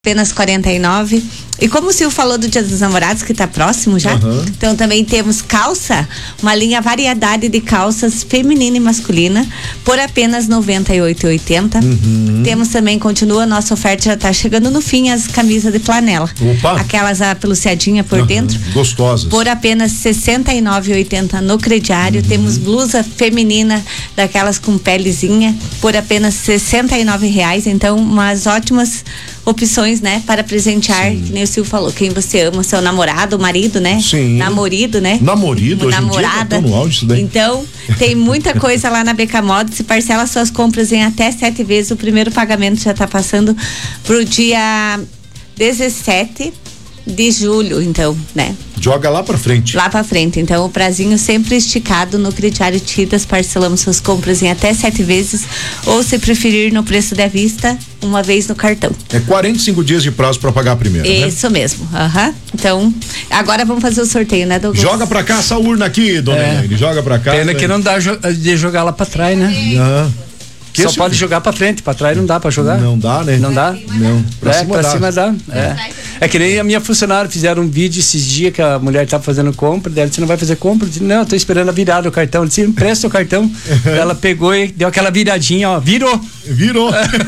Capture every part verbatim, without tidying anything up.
Apenas quarenta e nove. E como o Silvio falou do Dia dos Namorados, que tá próximo já, uhum. Então também temos calça, uma linha variedade de calças feminina e masculina, por apenas noventa e oito reais e oitenta centavos. Uhum. Temos também, continua a nossa oferta, já tá chegando no fim, as camisas de flanela. Opa. Aquelas apeluciadinhas por uhum. dentro. Gostosas. Por apenas sessenta e nove reais e oitenta centavos no crediário. Uhum. Temos blusa feminina, daquelas com pelezinha, por apenas sessenta e nove reais. Então, umas ótimas opções, né, para presentear, Sim. que nem o Silvio falou, quem você ama, seu namorado, marido, né? Sim. Namorido, né? Namorido, hoje namorada. Em dia, tá no áudio isso daí. Então, tem muita coisa lá na Beca Moda, se parcela suas compras em até sete vezes, o primeiro pagamento já tá passando pro dia dezessete de julho, então, né? Joga lá pra frente. Lá pra frente, então o prazinho sempre esticado no crediário Tidas, parcelamos suas compras em até sete vezes, ou se preferir no preço da vista, uma vez no cartão. É quarenta e cinco dias de prazo pra pagar a primeira, Isso né? mesmo, aham. Uhum. Então, agora vamos fazer o sorteio, né, Douglas? Joga pra cá essa urna aqui, dona é. Elaine, joga pra cá. Pena que não dá de jogar lá pra trás, né? Ah. Que Só pode jogar pra frente, pra trás não dá pra jogar. Não dá, né? Não dá? Não. Pra, é, cima, pra dá. cima dá. É. é que nem a minha funcionária fizeram um vídeo esses dias que a mulher tava fazendo compra, dela disse, não vai fazer compra? Eu disse, não, eu tô esperando a virada do cartão. Eu disse, empresta o cartão. Ela pegou e deu aquela viradinha, ó, virou. Virou.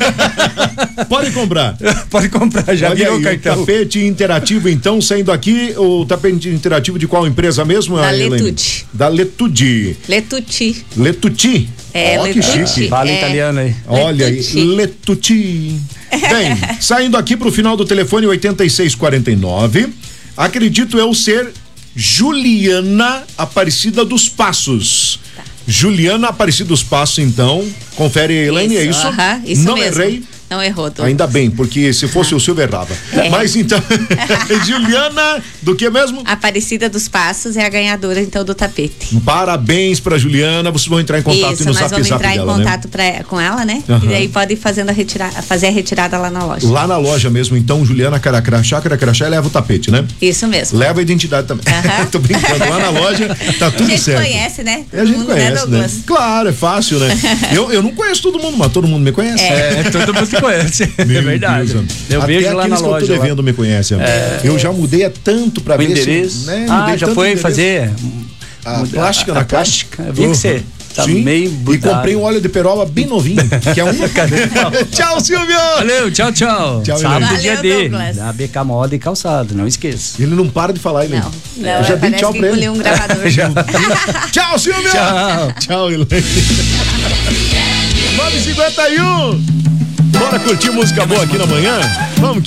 Pode comprar. Pode comprar, já Olha virou aí, o cartão. O tapete interativo, então, saindo aqui, o tapete interativo de qual empresa mesmo? Da Letuti. Da Letuti. Letuti. Letuti. É, oh, que chique. Fala é. italiano aí. Olha aí, Letuti. Bem, saindo aqui pro final do telefone oitenta e seis quarenta e nove, acredito eu ser Juliana Aparecida dos Passos. Tá. Juliana Aparecida dos Passos, então, confere, Elaine, é isso? Uh-huh, isso Não mesmo. errei? Não errou, Douglas. Ainda bem, porque se fosse ah. o Silvio errava. É. Mas então, Juliana, do que mesmo? Aparecida dos Passos é a ganhadora, então, do tapete. Parabéns pra Juliana, vocês vão entrar em contato Isso, no nós zap vamos zap entrar dela, em contato né? pra, com ela, né? Uhum. E daí pode ir fazendo a retirada, fazer a retirada lá na loja. Lá na loja mesmo, então, Juliana Caracrachá, Caracrachá, leva o tapete, né? Isso mesmo. Leva a identidade também. Uhum. Tô brincando, lá na loja tá tudo certo. A gente certo. conhece, né? É, a gente conhece, né, né? Claro, é fácil, né? eu, eu não conheço todo mundo, mas todo mundo me conhece. É, é todo mundo te conhece. Meu é verdade. Deus, eu Até vejo lá na que loja. eu tô devendo lá. Me conhecem. É, eu já mudei a tanto pra o ver endereço. Se, né, ah, já foi fazer a plástica a, na a plástica. Eu vi uhum. que você tá Sim, meio e comprei um óleo de peroba bem novinho, que é um. Tchau, Silvio! Valeu, tchau, tchau. Tchau, sábado, dia D. Douglas. Da B K Moda e Calçado, não esqueça. Ele não para de falar, ele. Não, não, eu já dei tchau pra ele. Um gravador. Tchau, Silvio! Tchau. Tchau, Elaine. nove e cinquenta e um. Bora curtir música boa aqui na manhã? Vamos.